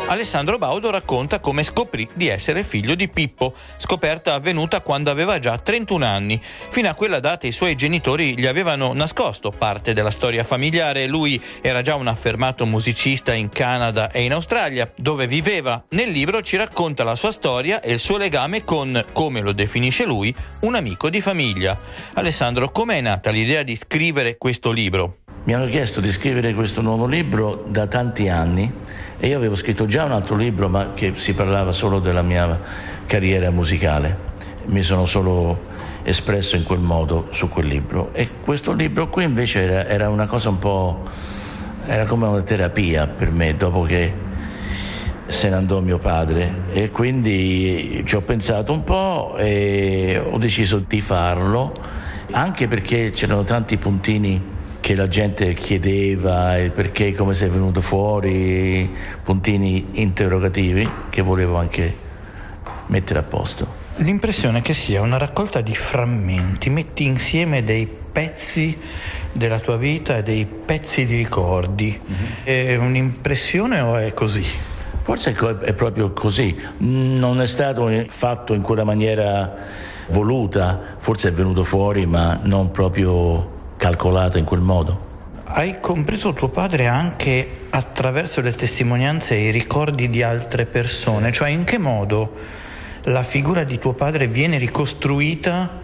Alessandro Baudo racconta come scoprì di essere figlio di Pippo, scoperta avvenuta quando aveva già 31 anni. Fino a quella data i suoi genitori gli avevano nascosto parte della storia familiare. Lui era già un affermato musicista in Canada e in Australia, dove viveva. Nel libro ci racconta la sua storia e il suo legame con, come lo definisce lui, un amico di famiglia. Alessandro, com'è nata l'idea di scrivere questo libro? Mi hanno chiesto di scrivere questo nuovo libro da tanti anni e io avevo scritto già un altro libro, ma che si parlava solo della mia carriera musicale. Mi sono solo espresso in quel modo su quel libro, e questo libro qui invece era una cosa un po', era come una terapia per me dopo che se ne andò mio padre, e quindi ci ho pensato un po' e ho deciso di farlo, anche perché c'erano tanti puntini che la gente chiedeva, il perché, come sei venuto fuori, puntini interrogativi che volevo anche mettere a posto. L'impressione è che sia una raccolta di frammenti, metti insieme dei pezzi della tua vita e dei pezzi di ricordi. È un'impressione o è così? Forse è proprio così, non è stato fatto in quella maniera voluta, forse è venuto fuori ma non proprio calcolata in quel modo. Hai compreso tuo padre anche attraverso le testimonianze e i ricordi di altre persone, cioè in che modo la figura di tuo padre viene ricostruita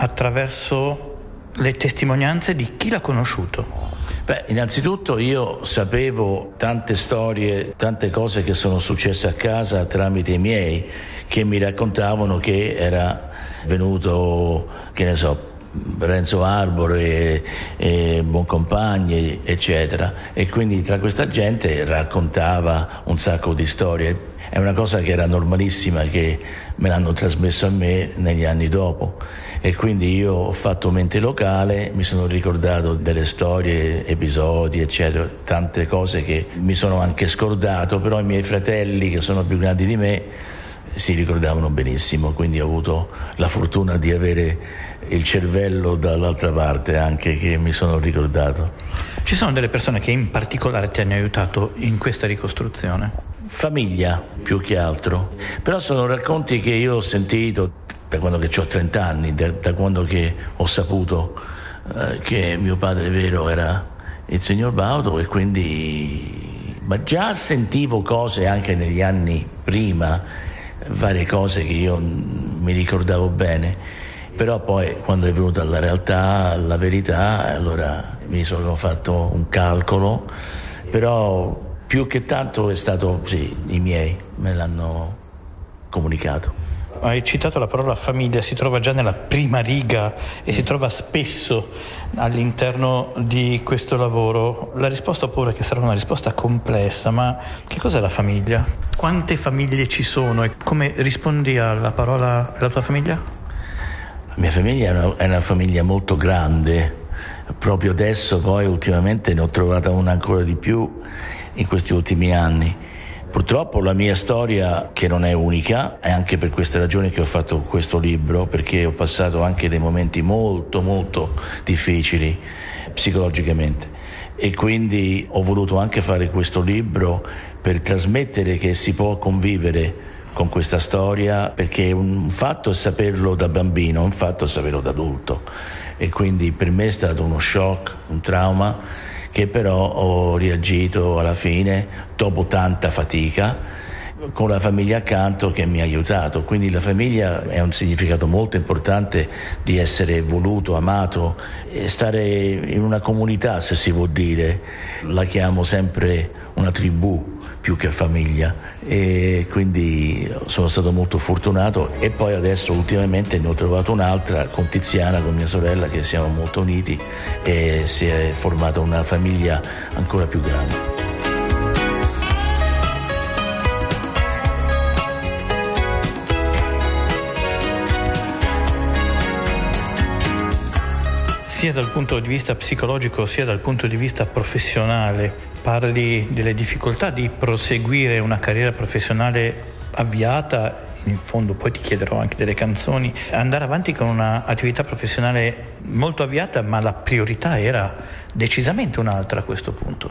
attraverso le testimonianze di chi l'ha conosciuto? Beh, innanzitutto io sapevo tante storie, tante cose che sono successe a casa tramite i miei, che mi raccontavano che era venuto, che ne so, Renzo Arbore e Boncompagni, eccetera, e quindi tra questa gente raccontava un sacco di storie. È una cosa che era normalissima, che me l'hanno trasmesso a me negli anni dopo, e quindi io ho fatto mente locale, mi sono ricordato delle storie, episodi, eccetera, tante cose che mi sono anche scordato, però i miei fratelli, che sono più grandi di me, si ricordavano benissimo, quindi ho avuto la fortuna di avere il cervello dall'altra parte anche, che mi sono ricordato. Ci sono delle persone che in particolare ti hanno aiutato in questa ricostruzione? Famiglia più che altro, però sono racconti che io ho sentito da quando che ho 30 anni, da quando che ho saputo che mio padre vero era il signor Baudo, e quindi ma già sentivo cose anche negli anni prima, varie cose che io mi ricordavo bene, però poi quando è venuta la realtà, la verità, allora mi sono fatto un calcolo, però più che tanto è stato, sì, i miei me l'hanno comunicato. Hai citato la parola famiglia, si trova già nella prima riga e si trova spesso all'interno di questo lavoro. La risposta ho paura che sarà una risposta complessa, ma che cos'è la famiglia? Quante famiglie ci sono e come rispondi alla parola della tua famiglia? La mia famiglia è una famiglia molto grande, proprio adesso, poi ultimamente ne ho trovata una ancora di più in questi ultimi anni. Purtroppo la mia storia, che non è unica, è anche per queste ragioni che ho fatto questo libro, perché ho passato anche dei momenti molto molto difficili psicologicamente, e quindi ho voluto anche fare questo libro per trasmettere che si può convivere con questa storia, perché un fatto è saperlo da bambino, un fatto è saperlo da adulto, e quindi per me è stato uno shock, un trauma, che però ho reagito alla fine dopo tanta fatica, con la famiglia accanto che mi ha aiutato. Quindi la famiglia è un significato molto importante di essere voluto, amato e stare in una comunità, se si può dire. La chiamo sempre una tribù più che famiglia, e quindi sono stato molto fortunato, e poi adesso ultimamente ne ho trovato un'altra con Tiziana, con mia sorella, che siamo molto uniti, e si è formata una famiglia ancora più grande. Sia dal punto di vista psicologico sia dal punto di vista professionale, parli delle difficoltà di proseguire una carriera professionale avviata, in fondo poi ti chiederò anche delle canzoni, andare avanti con un'attività professionale molto avviata, ma la priorità era decisamente un'altra a questo punto.